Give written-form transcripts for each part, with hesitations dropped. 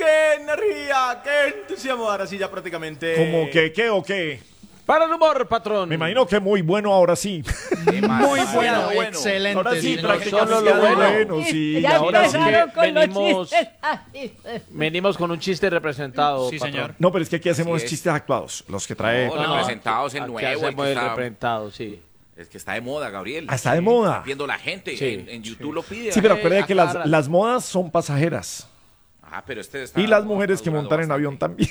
qué energía, qué entusiasmo. Ahora sí, ya prácticamente. ¿Cómo que qué o qué? Para el humor, patrón. Me imagino que muy bueno ahora sí. Muy bueno, bueno. excelente. Ahora sí, señor. prácticamente Solo lo bueno. sí, Ya ahora sí. empezaron con los venimos- chistes. Venimos con un chiste representado. Sí, patrón. señor. No, pero es que aquí hacemos Así es. chistes actuados, los que trae. No, representados en Aquí nuevo. hacemos el representado, sí. Es que está de moda, Gabriel. Ah, está de moda. Viendo la gente. Sí. En YouTube lo pide. Sí, pero acuérdate que aclara. las modas son pasajeras. Ah, pero este está. Y las mujeres está que durando montan en bastante. avión también.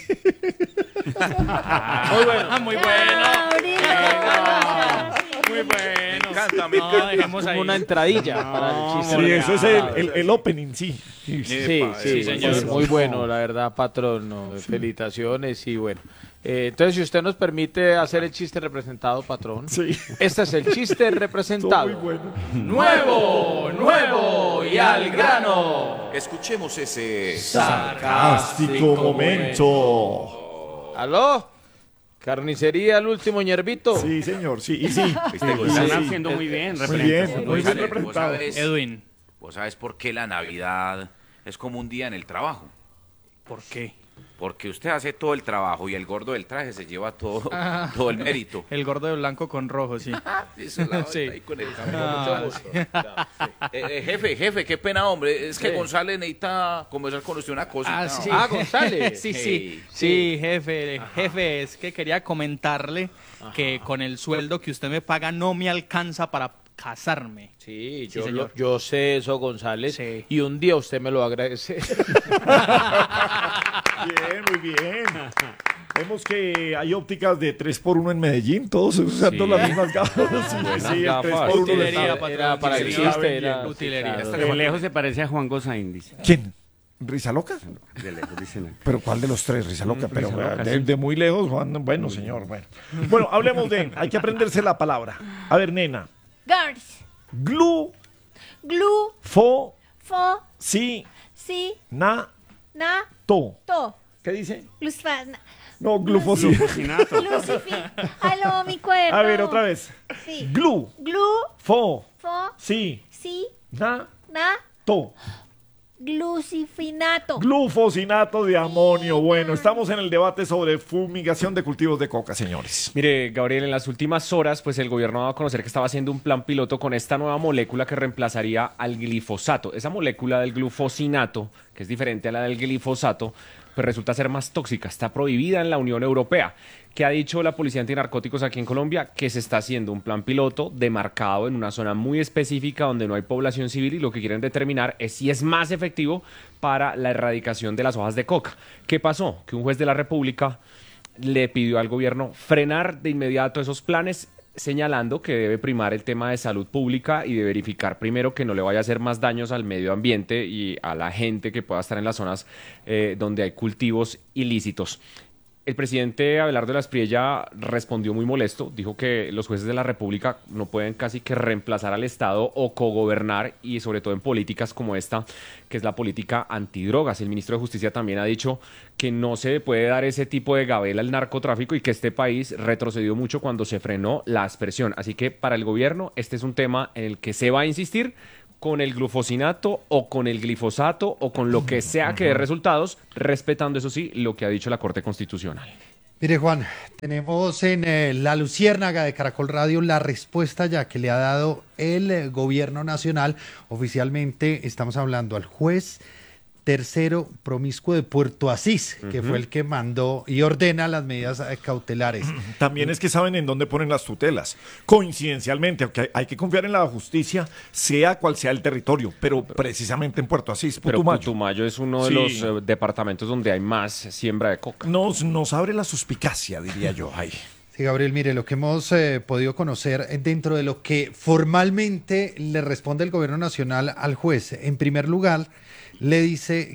Muy bueno. Muy bueno. Muy Me bueno. encanta, me No, encanta. dejemos ahí. Como una entradilla para el chiste. Sí, eso es representado. el opening, sí. Sí, Epa, sí, señor. es muy bueno, la verdad, patrón. No, felicitaciones y bueno. Entonces, si usted nos permite hacer el chiste representado, patrón. Sí. Este es el chiste representado. Muy bueno. Nuevo y al grano. Escuchemos ese. Sarcástico momento. ¿Aló? ¿Carnicería el último ñervito? Sí, señor, sí, y sí. Lo están haciendo muy bien. Muy bien, muy bien González, representado. Edwin, ¿Vos sabes por qué la Navidad es como un día en el trabajo? ¿por qué? Porque usted hace todo el trabajo y el gordo del traje se lleva todo, todo el mérito. El gordo de blanco con rojo, sí. Eso es la Sí. ahí con el Ah, jefe, qué pena, hombre. Es que González necesita conversar con usted una cosa. Ah, sí. González. Sí, sí. Hey. Sí, jefe, es que quería comentarle que con el sueldo que usted me paga no me alcanza para casarme. Sí, Sí, señor. yo sé eso, González. Sí. Y un día usted me lo va a agradecer. Bien, muy bien. Vemos que hay ópticas de 3x1 en Medellín, todos usando las mismas gafas. Sí, el gafas. 3x1 Utilería, está- Era para el Utilería. chiste, era Utilería. sí, claro. De lejos se parece a Juan Gozaín, dice. ¿Quién? ¿Risa loca? De lejos dicen ahí. ¿Pero cuál de los tres? Risa loca, pero Risa loca, de, sí. de muy lejos, Juan. Bueno, señor, bueno. Bueno, hablemos de, hay que aprenderse la palabra. A ver, nena. Girls. Glu, Glue. fo, Fo. si, Si. na, Na. to. To. ¿Qué dice? Luzfan. No, glufosina. Cocinato. Lucifi. Aló, mi cuerpo. A ver, otra vez. Sí. Glu, Glue. fo, Fo. si, Si. na, Na. to. Glucifinato. Glufosinato de amonio. Bueno, estamos en el debate sobre fumigación de cultivos de coca, señores. Mire, Gabriel, en las últimas horas, pues el gobierno ha dado a conocer que estaba haciendo un plan piloto con esta nueva molécula que reemplazaría al glifosato. Esa molécula del glufosinato, que es diferente a la del glifosato, pues resulta ser más tóxica. Está prohibida en la Unión Europea. ¿Qué ha dicho la Policía Antinarcóticos aquí en Colombia? Que se está haciendo un plan piloto demarcado en una zona muy específica donde no hay población civil y lo que quieren determinar es si es más efectivo para la erradicación de las hojas de coca. ¿Qué pasó? Que un juez de la República le pidió al gobierno frenar de inmediato esos planes, señalando que debe primar el tema de salud pública y de verificar primero que no le vaya a hacer más daños al medio ambiente y a la gente que pueda estar en las zonas donde hay cultivos ilícitos. El presidente Abelardo de la Espriella respondió muy molesto, dijo que los jueces de la República no pueden casi que reemplazar al Estado o cogobernar, y sobre todo en políticas como esta, que es la política antidrogas. El ministro de Justicia también ha dicho que no se puede dar ese tipo de gabela al narcotráfico y que este país retrocedió mucho cuando se frenó la aspersión. Así que para el gobierno este es un tema en el que se va a insistir con el glufosinato o con el glifosato o con lo que sea que dé resultados, respetando, eso sí, lo que ha dicho la Corte Constitucional. Mire, Juan, tenemos en La Luciérnaga de Caracol Radio la respuesta ya que le ha dado el gobierno nacional. Oficialmente estamos hablando al juez tercero promiscuo de Puerto Asís, que fue el que mandó y ordena las medidas cautelares. También es que saben en dónde ponen las tutelas. Coincidencialmente, aunque hay que confiar en la justicia, sea cual sea el territorio, pero precisamente en Puerto Asís, Pero Putumayo. Putumayo es uno de Sí. los departamentos donde hay más siembra de coca. Nos abre la suspicacia, diría yo. Ahí. Sí, Gabriel, mire, lo que hemos podido conocer dentro de lo que formalmente le responde el gobierno nacional al juez, en primer lugar, le dice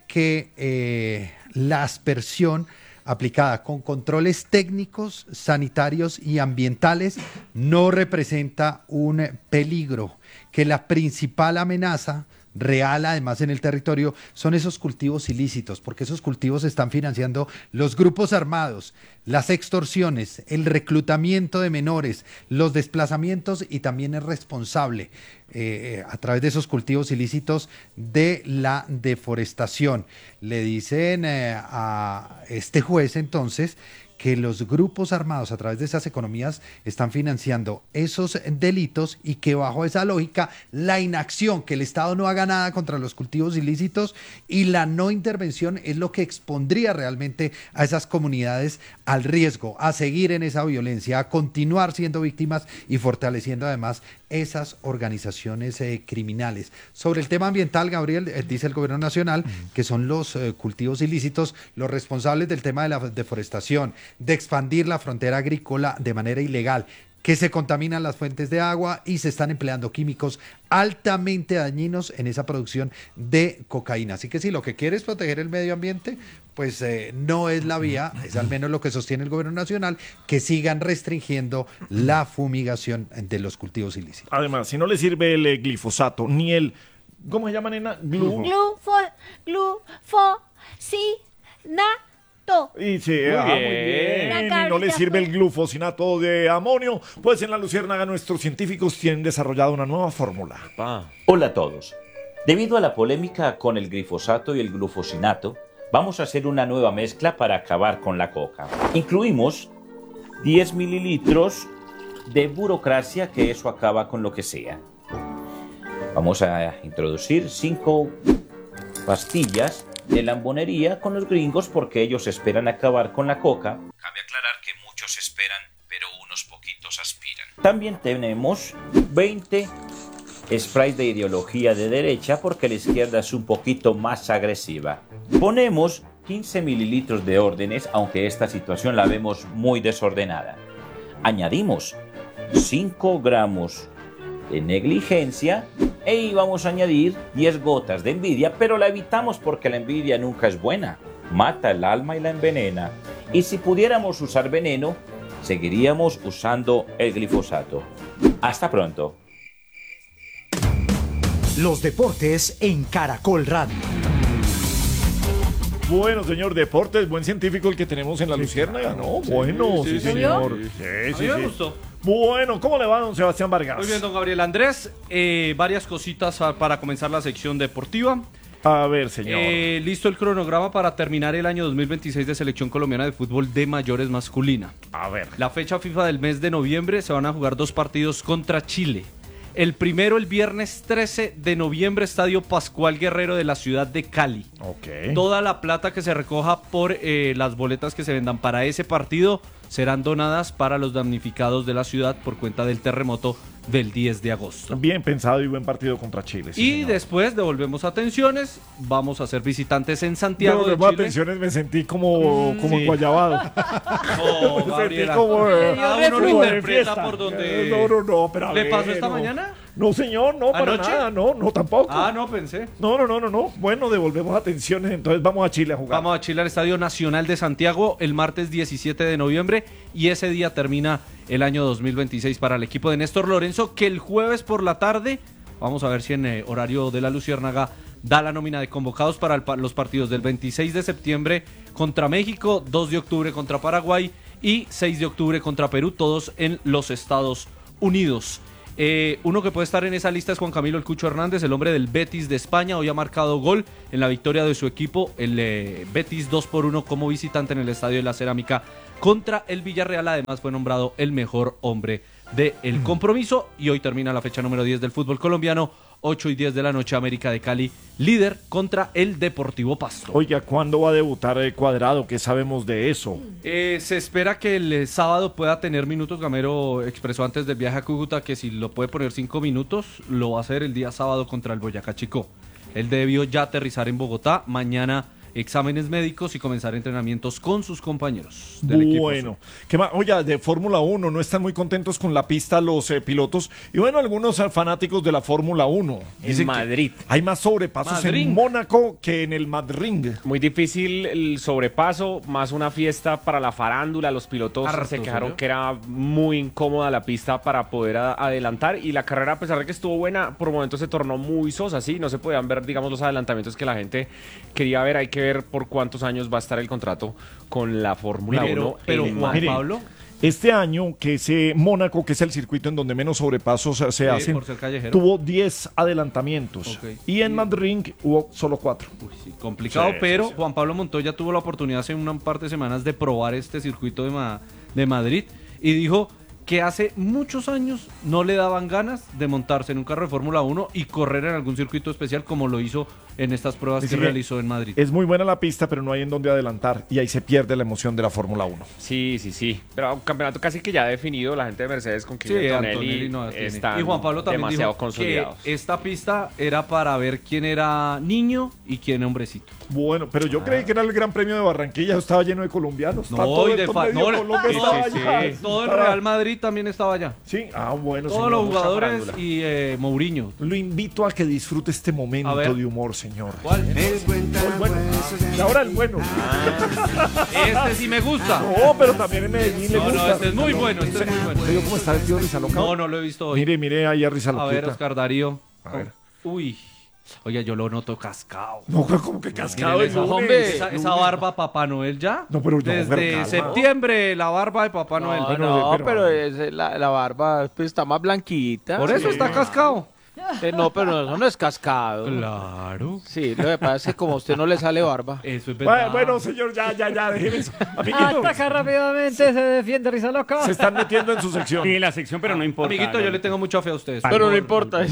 que la aspersión aplicada con controles técnicos, sanitarios y ambientales no representa un peligro, que la principal amenaza real, además en el territorio, son esos cultivos ilícitos, porque esos cultivos están financiando los grupos armados, las extorsiones, el reclutamiento de menores, los desplazamientos y también es responsable a través de esos cultivos ilícitos de la deforestación. Le dicen a este juez entonces que los grupos armados a través de esas economías están financiando esos delitos y que bajo esa lógica la inacción, que el Estado no haga nada contra los cultivos ilícitos y la no intervención es lo que expondría realmente a esas comunidades al riesgo, a seguir en esa violencia, a continuar siendo víctimas y fortaleciendo además esas organizaciones criminales. Sobre el tema ambiental, Gabriel, dice el gobierno nacional que son los cultivos ilícitos los responsables del tema de la deforestación, de expandir la frontera agrícola de manera ilegal, que se contaminan las fuentes de agua y se están empleando químicos altamente dañinos en esa producción de cocaína. Así que si lo que quiere es proteger el medio ambiente, pues no es la vía, es al menos lo que sostiene el gobierno nacional, que sigan restringiendo la fumigación de los cultivos ilícitos. Además, si no le sirve el glifosato, ni el, ¿cómo se llama, nena? Glufosinato. Y sí, Muy muy bien. bien. Y no le sirve el glufosinato de amonio, pues en la Luciérnaga nuestros científicos tienen desarrollado una nueva fórmula. Hola a todos. Debido a la polémica con el glifosato y el glufosinato, vamos a hacer una nueva mezcla para acabar con la coca. Incluimos 10 mililitros de burocracia, que eso acaba con lo que sea. Vamos a introducir 5 pastillas de lambonería con los gringos porque ellos esperan acabar con la coca. Cabe aclarar que muchos esperan, pero unos poquitos aspiran. También tenemos 20 sprays de ideología de derecha porque la izquierda es un poquito más agresiva. Ponemos 15 mililitros de órdenes, aunque esta situación la vemos muy desordenada. Añadimos 5 gramos de negligencia y vamos a añadir 10 gotas de envidia, pero la evitamos porque la envidia nunca es buena, mata el alma y la envenena. Y si pudiéramos usar veneno, seguiríamos usando el glifosato. Hasta pronto. Los deportes en Caracol Radio. Bueno, señor, deportes, buen científico el que tenemos en la Luciérnaga, ¿no? Bueno, sí, señor. Sí, me gustó. Bueno, ¿cómo le va, don Sebastián Vargas? Muy bien, don Gabriel Andrés. Varias cositas para comenzar la sección deportiva. A ver, señor. Listo el cronograma para terminar el año 2026 de Selección Colombiana de Fútbol de Mayores Masculina. A ver. La fecha FIFA del mes de noviembre se van a jugar 2 partidos contra Chile. El primero el viernes 13 de noviembre, Estadio Pascual Guerrero de la ciudad de Cali. Ok. Toda la plata que se recoja por las boletas que se vendan para ese partido serán donadas para los damnificados de la ciudad por cuenta del terremoto del 10 de agosto. Bien pensado y buen partido contra Chile. Sí, y señor. después devolvemos atenciones, vamos a ser visitantes en Santiago de Devolvemos Chile. atenciones, me sentí como guayabado. No, Me sentí Gabriela. como... Cada uno lo como de interpreta fiesta. por donde... No, pero a ¿Le ver, pasó esta no. mañana? No, señor, no, para ¿Anoche? nada, no, tampoco. Ah, no, pensé. No. Bueno, devolvemos atenciones, entonces vamos a Chile a jugar. Vamos a Chile al Estadio Nacional de Santiago el martes 17 de noviembre y ese día termina el año 2026 para el equipo de Néstor Lorenzo, que el jueves por la tarde, vamos a ver si en horario de la Luciérnaga da la nómina de convocados para los partidos del 26 de septiembre contra México, 2 de octubre contra Paraguay y 6 de octubre contra Perú, todos en los Estados Unidos. Uno que puede estar en esa lista es Juan Camilo El Cucho Hernández, el hombre del Betis de España. Hoy ha marcado gol en la victoria de su equipo, el Betis 2-1 como visitante en el Estadio de la Cerámica contra el Villarreal. Además fue nombrado el mejor hombre del compromiso y hoy termina la fecha número 10 del fútbol colombiano. 8 y 10 de la noche, América de Cali, líder contra el Deportivo Pasto. Oiga, ¿cuándo va a debutar Cuadrado? ¿Qué sabemos de eso? Se espera que el sábado pueda tener minutos. Gamero expresó antes del viaje a Cúcuta que si lo puede poner 5 minutos, lo va a hacer el día sábado contra el Boyacá Chico. Él debió ya aterrizar en Bogotá. Mañana exámenes médicos y comenzar entrenamientos con sus compañeros del equipo. Bueno, ¿qué más? Oye, de Fórmula 1 no están muy contentos con la pista los pilotos y bueno, algunos fanáticos de la Fórmula 1. En Madrid. Hay más sobrepasos en Mónaco que en el Madrid. Muy difícil el sobrepaso, más una fiesta para la farándula. Los pilotos se quejaron que era muy incómoda la pista para poder adelantar y la carrera, a pesar de que estuvo buena, por momentos se tornó muy sosa, ¿sí? No se podían ver, digamos, los adelantamientos que la gente quería ver. Hay que ver por cuántos años va a estar el contrato con la Fórmula 1. Pero Juan Pablo... Este año, que es Mónaco, que es el circuito en donde menos sobrepasos se hacen, por ser callejero, tuvo 10 adelantamientos. Y en Madrid hubo solo 4. Complicado, pero Juan Pablo Montoya tuvo la oportunidad hace un par de semanas de probar este circuito de Madrid y dijo que hace muchos años no le daban ganas de montarse en un carro de Fórmula 1 y correr en algún circuito especial como lo hizo en estas pruebas que realizó en Madrid. Es muy buena la pista, pero no hay en dónde adelantar y ahí se pierde la emoción de la Fórmula 1. Sí. Pero un campeonato casi que ya definido, la gente de Mercedes con Antonelli están y Juan Pablo también demasiado dijo consolidados. Que esta pista era para ver quién era niño y quién hombrecito. Bueno, pero yo creí que era el Gran Premio de Barranquilla, estaba lleno de colombianos. Todo el Real Madrid también estaba allá. Sí, bueno. Todos los jugadores y Mourinho. Lo invito a que disfrute este momento de humor, señor. ¿Cuál? El bueno. Y ahora el bueno. Este sí me gusta. No, pero también en Medellín le gusta. No, este es muy bueno, ¿Cómo está el tío Rizaloca? No lo he visto hoy. Mire ahí a Rizaloca. A ver, Oscar Darío. A ver. Uy. Oiga, yo lo noto cascado. No, como que cascado. Esa barba Papá Noel ya. No, pero desde septiembre la barba de Papá Noel. Pero la barba pues, está más blanquita. Por eso está cascado. No, pero eso no es cascado. Claro. Sí, lo que pasa es que como a usted no le sale barba. Eso es verdad. Bueno, señor, ya, déjeme eso. Ataca rápidamente, se defiende Rizaloca. Se están metiendo en su sección. Sí, la sección, pero no importa. Amiguito, yo le tengo mucha fe a ustedes. Pero no importa.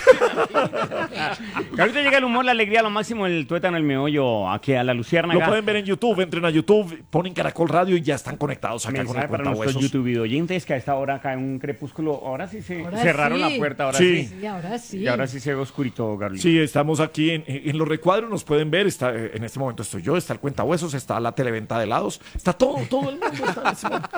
Ahorita llega el humor, la alegría, lo máximo, el tuétano, el meollo, aquí a la Luciérnaga. Lo pueden ver en YouTube, entren a YouTube, ponen Caracol Radio y ya están conectados acá con el para nuestros YouTube oyentes que a esta hora acá en un crepúsculo, ahora sí cerraron la puerta, ahora sí. Y ahora sí se ve oscurito, Garlito. Sí, estamos aquí en los recuadros, nos pueden ver. Está, en este momento estoy yo, está el Cuentahuesos, está la televenta de helados, está todo el mundo está en ese momento.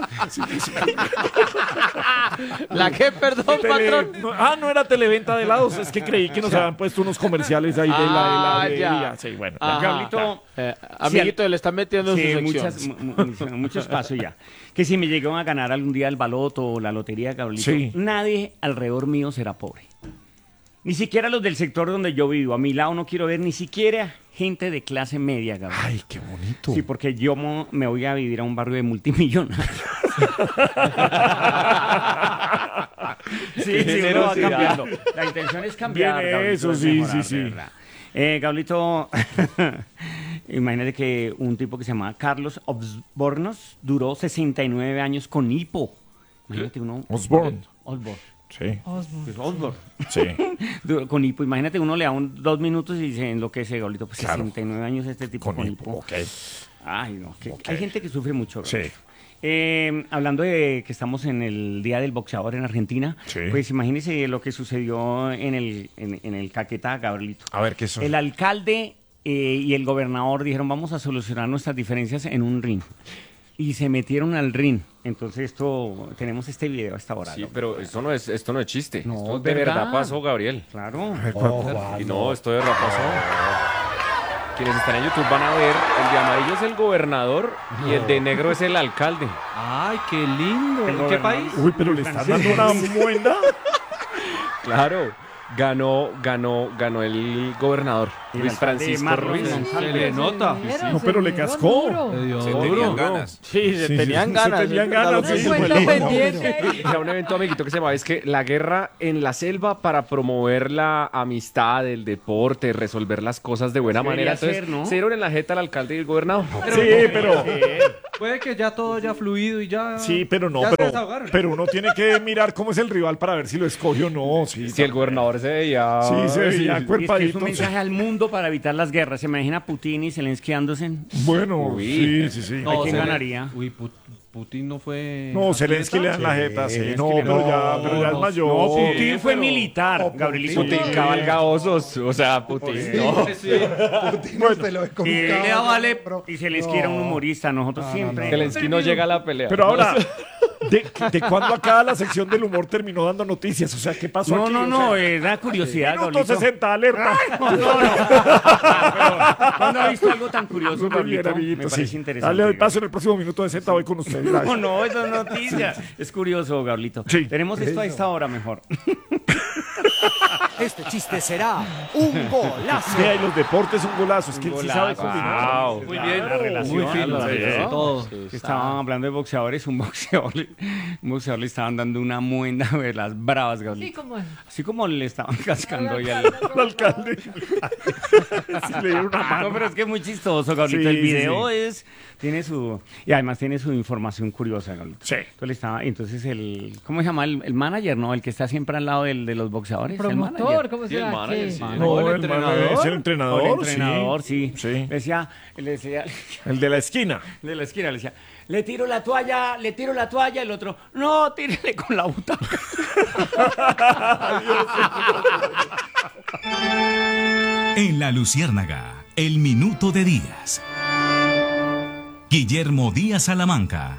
¿La qué, perdón, patrón? No era televenta de helados, es que creí que nos habían puesto unos comerciales ahí de la ya. Sí, bueno. Garlito, amiguito, le están metiendo en su sección. Muchos pasos ya. Que si me llegan a ganar algún día el baloto o la lotería, Garlito, nadie alrededor mío será pobre. Ni siquiera los del sector donde yo vivo. A mi lado no quiero ver ni siquiera gente de clase media, Gabriel. Ay, qué bonito. Sí, porque yo me voy a vivir a un barrio de multimillonarios. sí, uno va cambiando. La intención es cambiar, Gabriel. Eso, sí. Gablito, imagínate que un tipo que se llamaba Carlos Osbornos duró 69 años con hipo. Imagínate uno. Osborne. Sí. Osborne. Sí. Con hipo, imagínate, uno le da 2 minutos y se enloquece, Gablito. Pues 69 años este tipo con hipo. Ay, no. Hay gente que sufre mucho. Sí. Hablando de que estamos en el Día del Boxeador en Argentina, pues imagínese lo que sucedió en el Caquetá, Gabrielito. A ver, ¿qué son? El alcalde y el gobernador dijeron, vamos a solucionar nuestras diferencias en un ring. Y se metieron al ring. Entonces tenemos este video a esta hora. Sí, pero esto no es chiste. No, esto de verdad pasó, Gabriel. Claro. Y no, esto de verdad pasó. Quienes están en YouTube van a ver, el de amarillo es el gobernador y el de negro es el alcalde. ¡Ay, qué lindo! ¿En qué país? Uy, pero le están dando una muenda. Claro, ganó el gobernador, Luis Francisco Ruiz. Se le nota. No, pero le cascó. Se tenían ganas. Sí, se tenían ganas. Era un evento, amiguito, que se llamaba, es que la guerra en la selva para promover la amistad, el deporte, resolver las cosas de buena manera. Entonces, se dieron en la jeta al alcalde y el gobernador. Sí, pero... Puede que ya todo haya fluido y ya... Sí, pero no, pero uno tiene que mirar cómo es el rival para ver si lo escoge o no. Sí, si el gobernador se veía... Sí, se veía cuerpadito. Es un mensaje al mundo para evitar las guerras. ¿Se imagina Putin y Zelensky dándose? Bueno, sí. No, ¿quién ganaría? Uy, Putin no fue... No, Zelensky le dan la jeta, sí. No, pero ya es mayor. No, Putin Sí, fue pero- militar, Gabrielito. Putin cabalga osos, o sea, Putin. no. Y Zelensky era un humorista, nosotros siempre... Zelensky no llega a la pelea. Pero ahora, ¿de cuándo acá la sección del humor terminó dando noticias? O sea, ¿qué pasó aquí? No, O sea, era curiosidad, Minuto Gabrielito. 60, alerta. ¿Cuándo ha visto algo tan curioso, Muy bien, Gabrielito? amiguito, Me parece sí. interesante. Dale paso en el próximo minuto 60, voy con usted. No, eso es noticia. Es curioso, Gabrielito. Tenemos esto a esta hora mejor. Este chiste será un golazo. Vea, y los deportes un golazo. Es que él sí sabe combinar. Wow. Muy bien. La relación. Muy fino, la sí, relación. todo. Que estaban hablando de boxeadores, un boxeador le estaban dando una muenda de las bravas, Gabrielito. Sí, como es. Así como le estaban cascando ahí al alcalde. Sí, le dieron una mano. No, pero es que es muy chistoso, Gabrielito. Sí, El video sí. tiene su... Y además tiene su información curiosa, Gabrielito. Sí. Entonces ¿cómo se llama? El manager, ¿no? El que está siempre al lado de los boxeadores. Promotor, ¿cómo se llama? No, el entrenador. Es el entrenador. El entrenador, sí. Sí. Le decía... El de la esquina. De la esquina, le decía... Le tiro la toalla, el otro, no, tírele con la butaca. En La Luciérnaga, el minuto de Díaz. Guillermo Díaz Salamanca.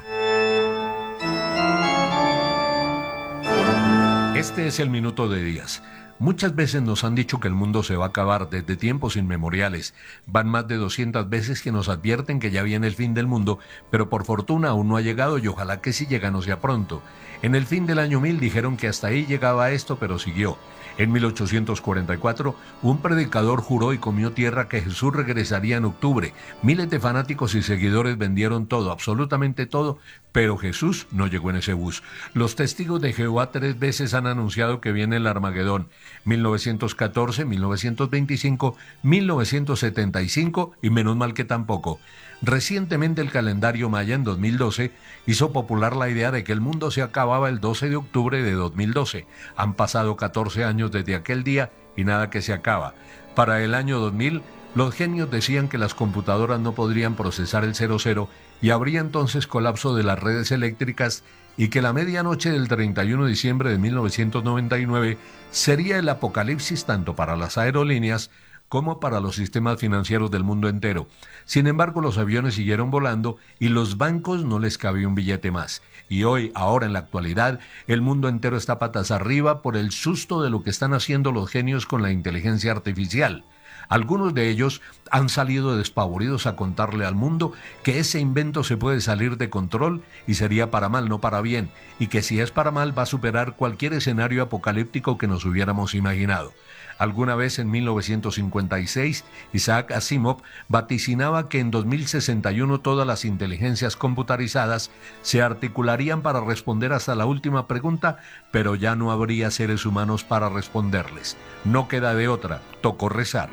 Este es el minuto de Díaz. Muchas veces nos han dicho que el mundo se va a acabar desde tiempos inmemoriales. Van más de 200 veces que nos advierten que ya viene el fin del mundo, pero por fortuna aún no ha llegado y ojalá que si llega no sea pronto. En el fin del año 1000 dijeron que hasta ahí llegaba esto, pero siguió. En 1844, un predicador juró y comió tierra que Jesús regresaría en octubre. Miles de fanáticos y seguidores vendieron todo, absolutamente todo, pero Jesús no llegó en ese bus. Los testigos de Jehová 3 veces han anunciado que viene el Armagedón. 1914, 1925, 1975 y menos mal que tampoco. Recientemente el calendario maya en 2012 hizo popular la idea de que el mundo se acababa el 12 de octubre de 2012. Han pasado 14 años desde aquel día y nada que se acaba. Para el año 2000, los genios decían que las computadoras no podrían procesar el 00 y habría entonces colapso de las redes eléctricas y que la medianoche del 31 de diciembre de 1999 sería el apocalipsis tanto para las aerolíneas como para los sistemas financieros del mundo entero. Sin embargo, los aviones siguieron volando y los bancos no les cabía un billete más. Y hoy, ahora en la actualidad, el mundo entero está patas arriba por el susto de lo que están haciendo los genios con la inteligencia artificial. Algunos de ellos han salido despavoridos a contarle al mundo que ese invento se puede salir de control y sería para mal, no para bien, y que si es para mal va a superar cualquier escenario apocalíptico que nos hubiéramos imaginado. Alguna vez en 1956, Isaac Asimov vaticinaba que en 2061 todas las inteligencias computarizadas se articularían para responder hasta la última pregunta, pero ya no habría seres humanos para responderles. No queda de otra, tocó rezar.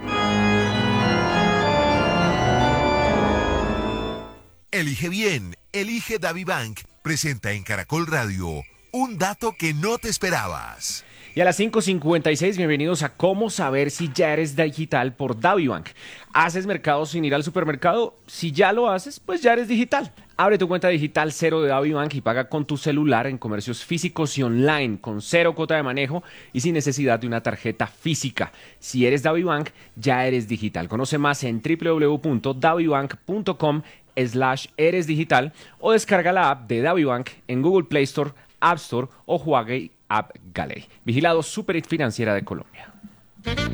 Elige bien, elige DaviBank. Presenta en Caracol Radio un dato que no te esperabas. Y a las 5:56, bienvenidos a Cómo saber si ya eres digital por DaviBank. ¿Haces mercado sin ir al supermercado? Si ya lo haces, pues ya eres digital. Abre tu cuenta digital cero de DaviBank y paga con tu celular en comercios físicos y online, con cero cuota de manejo y sin necesidad de una tarjeta física. Si eres DaviBank, ya eres digital. Conoce más en www.davibank.com/eresdigital o descarga la app de DaviBank en Google Play Store, App Store o Huawei App Gallery. Vigilado Superfinanciera de Colombia.